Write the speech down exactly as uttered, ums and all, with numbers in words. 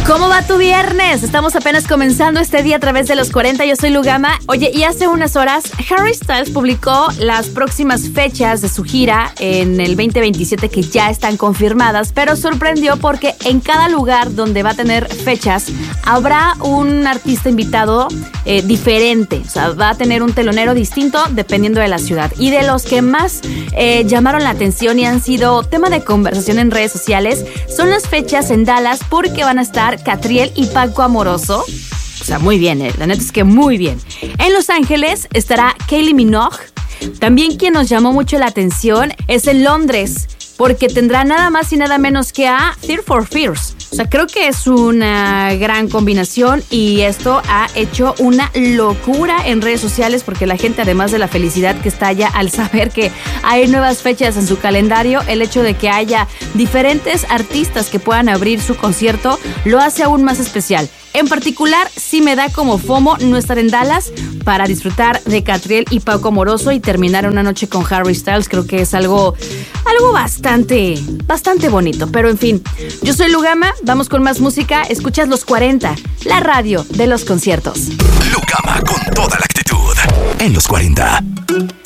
¿Cómo va tu viernes? Estamos apenas comenzando este día a través de los cuarenta. Yo soy Lugama. Oye, y hace unas horas Harry Styles publicó las próximas fechas de su gira en el veinte veintisiete que ya están confirmadas, pero sorprendió porque en cada lugar donde va a tener fechas habrá un artista invitado eh, diferente. O sea, va a tener un telonero distinto dependiendo de la ciudad. Y de los que más eh, llamaron la atención y han sido tema de conversación en redes sociales son las fechas en Dallas, porque van a estar Catriel y Paco Amoroso. O sea, muy bien, eh. La neta es que muy bien. En Los Ángeles estará Kylie Minogue. También quien nos llamó mucho la atención es en Londres, porque tendrá nada más y nada menos que a Tears for Fears. O sea, creo que es una gran combinación y esto ha hecho una locura en redes sociales porque la gente, además de la felicidad que está allá al saber que hay nuevas fechas en su calendario, el hecho de que haya diferentes artistas que puedan abrir su concierto lo hace aún más especial. En particular, sí me da como FOMO no estar en Dallas para disfrutar de Catriel y Paco Amoroso y terminar una noche con Harry Styles. Creo que es algo, algo bastante, bastante bonito. Pero en fin, yo soy Lugama, vamos con más música. Escuchas Los cuarenta, la radio de los conciertos. Lugama con toda la actitud en Los cuarenta.